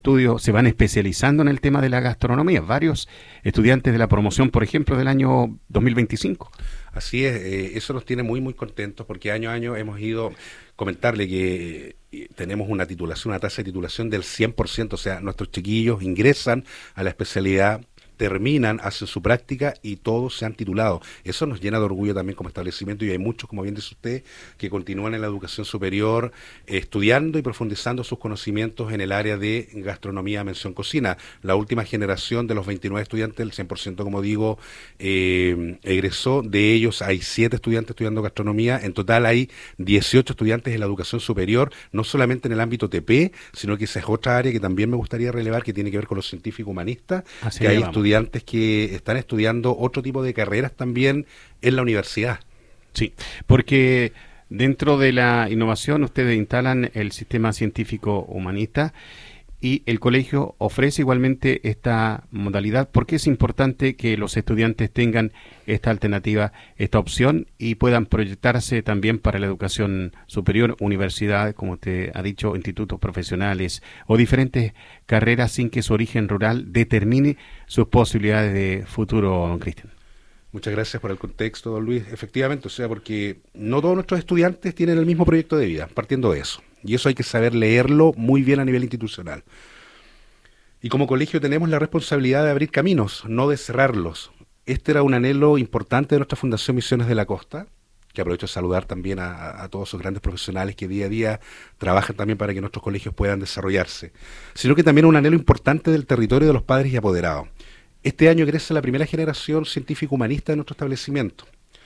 estudios se van especializando en el tema de la gastronomía. Varios estudiantes de la promoción, por ejemplo, del año 2025. Así es, eso nos tiene muy contentos porque año a año hemos ido, comentarle que tenemos una titulación, una tasa de titulación del 100%, o sea, nuestros chiquillos ingresan a la especialidad, terminan, hacen su práctica y todos se han titulado. Eso nos llena de orgullo también como establecimiento, y hay muchos, como bien dice usted, que continúan en la educación superior estudiando y profundizando sus conocimientos en el área de gastronomía, mención cocina. La última generación de los 29 estudiantes, el 100% como digo, egresó. De ellos hay 7 estudiantes estudiando gastronomía. En total hay 18 estudiantes en la educación superior, no solamente en el ámbito TP, sino que esa es otra área que también me gustaría relevar, que tiene que ver con los científicos humanistas, que hay estudiantes que están estudiando otro tipo de carreras también en la universidad. Sí, porque dentro de la innovación ustedes instalan el sistema científico humanista y el colegio ofrece igualmente esta modalidad, porque es importante que los estudiantes tengan esta alternativa, esta opción, y puedan proyectarse también para la educación superior, universidades, como usted ha dicho, institutos profesionales o diferentes carreras, sin que su origen rural determine sus posibilidades de futuro, don Cristian. Muchas gracias por el contexto, don Luis. Efectivamente, o sea, porque no todos nuestros estudiantes tienen el mismo proyecto de vida, partiendo de eso. Y eso hay que saber leerlo muy bien a nivel institucional. Y como colegio tenemos la responsabilidad de abrir caminos, no de cerrarlos. Este era un anhelo importante de nuestra Fundación Misiones de la Costa, que aprovecho de saludar también a todos esos grandes profesionales que día a día trabajan también para que nuestros colegios puedan desarrollarse, sino que también un anhelo importante del territorio de los padres y apoderados. Este año crece la primera generación científico-humanista de nuestro establecimiento.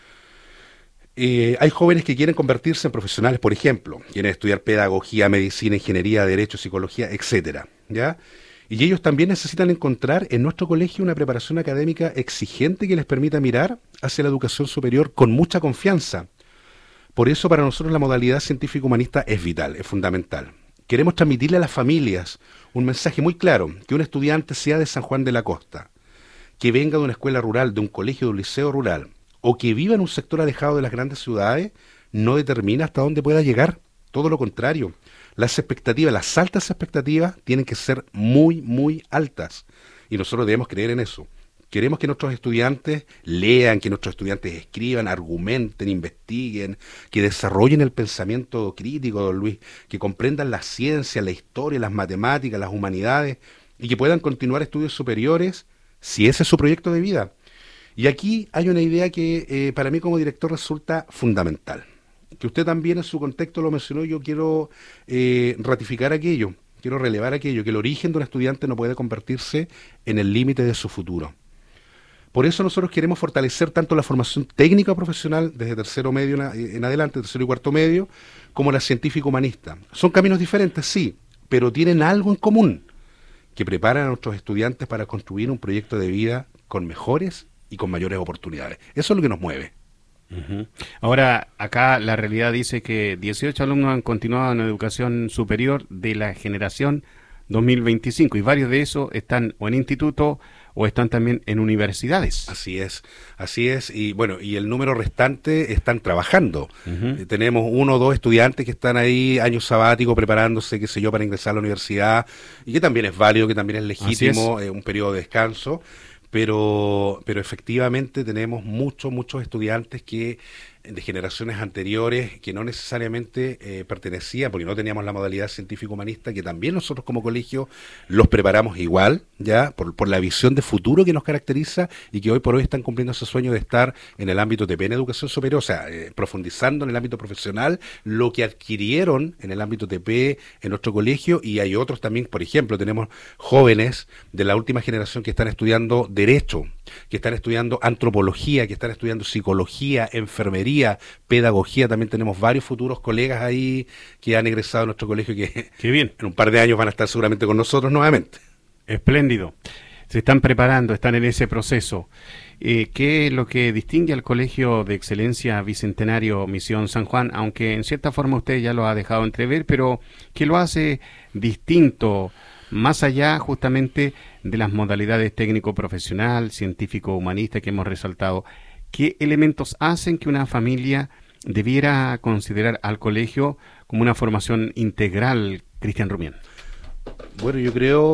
Hay jóvenes que quieren convertirse en profesionales, por ejemplo, quieren estudiar pedagogía, medicina, ingeniería, derecho, psicología, etcétera, ¿ya? Y ellos también necesitan encontrar en nuestro colegio una preparación académica exigente que les permita mirar hacia la educación superior con mucha confianza. Por eso para nosotros la modalidad científico-humanista es vital, es fundamental. Queremos transmitirle a las familias un mensaje muy claro, que un estudiante sea de San Juan de la Costa, que venga de una escuela rural, de un colegio, de un liceo rural, o que viva en un sector alejado de las grandes ciudades, no determina hasta dónde pueda llegar. Todo lo contrario. Las expectativas, las altas expectativas, tienen que ser muy altas. Y nosotros debemos creer en eso. Queremos que nuestros estudiantes lean, que nuestros estudiantes escriban, argumenten, investiguen, que desarrollen el pensamiento crítico, don Luis, que comprendan la ciencia, la historia, las matemáticas, las humanidades, y que puedan continuar estudios superiores si ese es su proyecto de vida. Y aquí hay una idea que para mí como director resulta fundamental, que usted también en su contexto lo mencionó. Yo quiero ratificar aquello, quiero relevar aquello, que el origen de un estudiante no puede convertirse en el límite de su futuro. Por eso nosotros queremos fortalecer tanto la formación técnica profesional desde tercero medio en adelante, tercero y cuarto medio, como la científico-humanista. Son caminos diferentes, sí, pero tienen algo en común, que preparan a nuestros estudiantes para construir un proyecto de vida con mejores y con mayores oportunidades. Eso es lo que nos mueve. Uh-huh. Ahora, acá la realidad dice que 18 alumnos han continuado en educación superior de la generación 2025, y varios de esos están o en instituto o están también en universidades. Así es, y bueno, y el número restante están trabajando. Uh-huh. Tenemos 1 o 2 estudiantes que están ahí, año sabático, preparándose, qué sé yo, para ingresar a la universidad, y que también es válido, que también es legítimo, un periodo de descanso, pero efectivamente tenemos muchos estudiantes que de generaciones anteriores que no necesariamente pertenecían, porque no teníamos la modalidad científico-humanista, que también nosotros como colegio los preparamos igual, ya por la visión de futuro que nos caracteriza, y que hoy por hoy están cumpliendo ese sueño de estar en el ámbito TP en educación superior, o sea, profundizando en el ámbito profesional, lo que adquirieron en el ámbito TP en nuestro colegio. Y hay otros también, por ejemplo, tenemos jóvenes de la última generación que están estudiando Derecho, que están estudiando Antropología, que están estudiando Psicología, Enfermería, Pedagogía. También tenemos varios futuros colegas ahí que han egresado a nuestro colegio, que qué bien, en un par de años van a estar seguramente con nosotros nuevamente. Espléndido. Se están preparando, están en ese proceso. ¿Qué es lo que distingue al Colegio de Excelencia Bicentenario Misión San Juan? Aunque en cierta forma usted ya lo ha dejado entrever, pero ¿qué lo hace distinto, más allá justamente de las modalidades técnico-profesional, científico-humanista que hemos resaltado? ¿Qué elementos hacen que una familia debiera considerar al colegio como una formación integral, Cristian Rumián? Bueno, yo creo